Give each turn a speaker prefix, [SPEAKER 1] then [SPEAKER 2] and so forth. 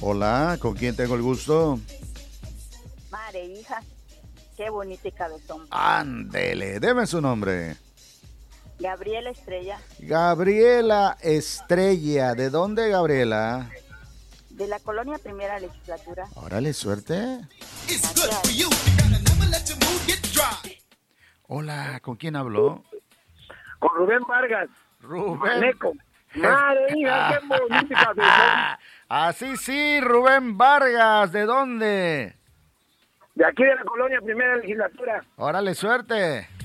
[SPEAKER 1] Hola, ¿con quién tengo el gusto?
[SPEAKER 2] Madre, hija, qué bonita y cabezón.
[SPEAKER 1] Ándele, deme su nombre.
[SPEAKER 2] Gabriela Estrella,
[SPEAKER 1] Gabriela Estrella. ¿De dónde, Gabriela?
[SPEAKER 2] de la colonia Primera Legislatura.
[SPEAKER 1] Órale, suerte. Hola, ¿con quién habló?
[SPEAKER 3] Con Rubén Vargas.
[SPEAKER 1] Rubén.
[SPEAKER 3] Maneco. Madre mía, qué bonito y cabezón.
[SPEAKER 1] Así sí, Rubén Vargas. ¿De dónde?
[SPEAKER 3] De aquí de la colonia Primera Legislatura.
[SPEAKER 1] Órale, suerte.